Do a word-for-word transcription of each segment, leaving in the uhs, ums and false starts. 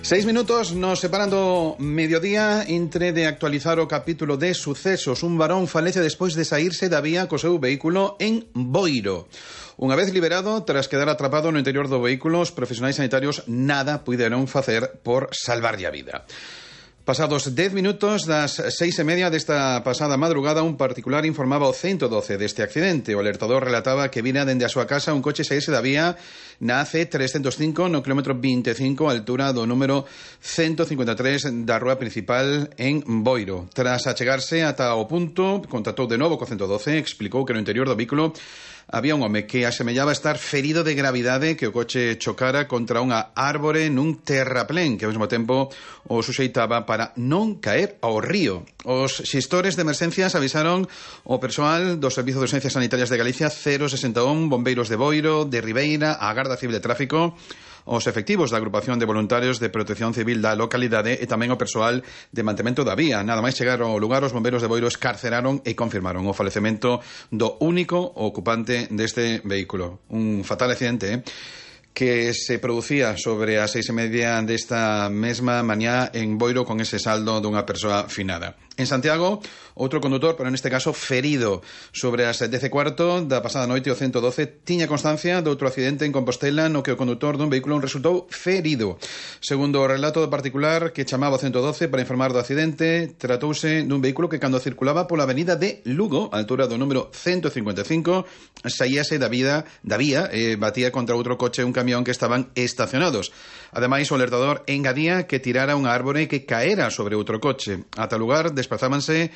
Seis minutos nos separan do mediodía entre de actualizar o capítulo de sucesos. Un varón falece despois de saírse da vía co seu vehículo en Boiro. Unha vez liberado, tras quedar atrapado no interior do vehículo, os profesionais sanitarios nada puideron facer por salvarlle a vida. Pasados dez minutos das seis e media desta pasada madrugada, un particular informaba ao ciento doce deste accidente. O alertador relataba que vira dende a súa casa un coche saírse da vía na A C trescentos cinco no kilómetro vinte e cinco, a altura do número ciento cincuenta e tres da rúa principal en Boiro. Tras achegarse ata o punto, contactou de novo co ciento doce, explicou que no interior do vehículo había un home que asemellaba estar ferido de gravidade, que o coche chocara contra unha árbore nun terraplén que ao mesmo tempo o suxeitaba para non caer ao río. Os xestores de emerxencias avisaron o persoal do Servizo de Urxencias Sanitarias de Galicia, cero sesenta e un, bombeiros de Boiro, de Ribeira, a Garda Civil de Tráfico, os efectivos da Agrupación de Voluntarios de Protección Civil da localidade e tamén o persoal de mantemento da vía. Nada máis chegar ao lugar, os bombeiros de Boiro escarceraron e confirmaron o falecemento do único ocupante deste vehículo. Un fatal accidente, eh? que se producía sobre as seis e media desta mesma mañá en Boiro, con ese saldo dunha persoa finada. En Santiago, outro condutor, pero neste caso ferido. Sobre as dez e cuarto da pasada noite, o ciento doce tiña constancia de outro accidente en Compostela no que o condutor dun vehículo resultou ferido. Segundo o relato do particular que chamaba o ciento doce para informar do accidente, tratouse dun vehículo que cando circulaba pola avenida de Lugo, a altura do número ciento cincuenta e cinco, saíase da vida da vía e batía contra outro coche e un camión que estaban estacionados. Ademais, o alertador engadía que tirara unha árbore que caera sobre outro coche. Ata lugar desplazábanse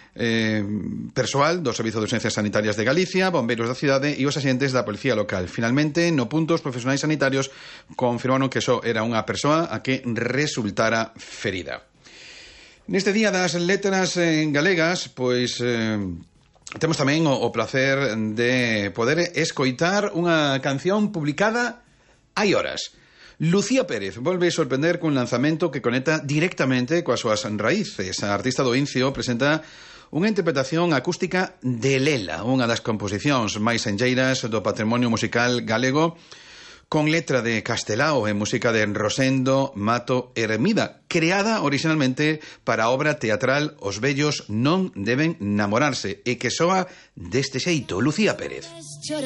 eh, persoal do Servizo de Urxencias Sanitarias de Galicia, bombeiros da cidade e os axentes da Policía Local. Finalmente, no punto, os profesionais sanitarios confirmaron que só era unha persoa a que resultara ferida. Neste día das letras en galegas, pois eh, temos tamén o, o placer de poder escoitar unha canción publicada hai horas. Lucía Pérez volve sorprender cun lanzamento que conecta directamente coas súas raíces. A artista do Incio presenta unha interpretación acústica de Lela, unha das composicións máis enlleiras do patrimonio musical galego, con letra de Castelao e música de Rosendo Mato Hermida, creada originalmente para a obra teatral Os vellos non deben namorarse, e que soa deste xeito. Lucía Pérez.